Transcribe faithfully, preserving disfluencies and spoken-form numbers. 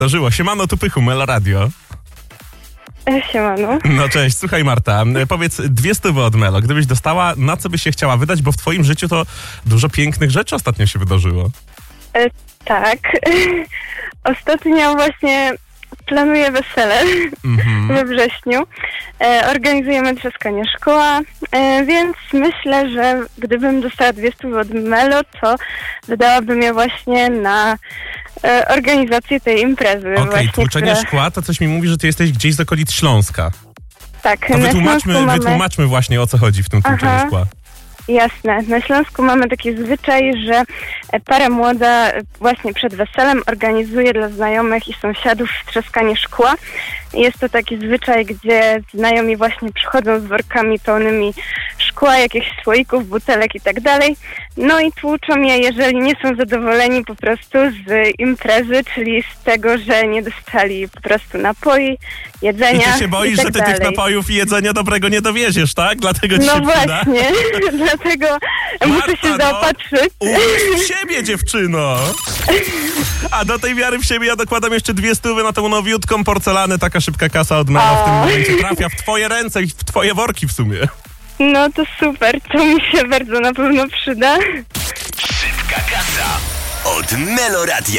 Zdarzyło. Siemano, tu Pychu, Melo Radio. Siemano. No cześć, słuchaj Marta, powiedz dwie stówy od Melo. Gdybyś dostała, na co byś się chciała wydać, bo w twoim życiu to dużo pięknych rzeczy ostatnio się wydarzyło. E, tak. Ostatnio właśnie planuję wesele mm-hmm. we wrześniu. E, organizujemy trzaskanie szkoła, e, więc myślę, że gdybym dostała dwie stówy od Melo, to wydałabym je właśnie na e, organizację tej imprezy. Okej, okay, tłuczenie które... szkła, to coś mi mówi, że ty jesteś gdzieś z okolic Śląska. Tak. To wytłumaczmy, mamy... wytłumaczmy właśnie, o co chodzi w tym tłuczeniu Aha. szkła. Jasne. Na Śląsku mamy taki zwyczaj, że para młoda właśnie przed weselem organizuje dla znajomych i sąsiadów trzaskanie szkła. Jest to taki zwyczaj, gdzie znajomi właśnie przychodzą z workami pełnymi szkła, jakichś słoików, butelek i tak dalej. No i tłuczą je, jeżeli nie są zadowoleni po prostu z imprezy, czyli z tego, że nie dostali po prostu napoi, jedzenia. I ty się boisz, i tak że ty dalej. tych napojów i jedzenia dobrego nie dowieziesz, tak? Dlatego ci No się właśnie, dlatego Marta, muszę się no, zaopatrzyć. Uwierz w siebie, dziewczyno! A do tej wiary w siebie ja dokładam jeszcze dwie stówy na tą nowiutką porcelanę. Taka szybka kasa od Melo w tym momencie trafia w twoje ręce i w twoje worki w sumie. No to super, to mi się bardzo na pewno przyda. Szybka kasa od Melo Radia.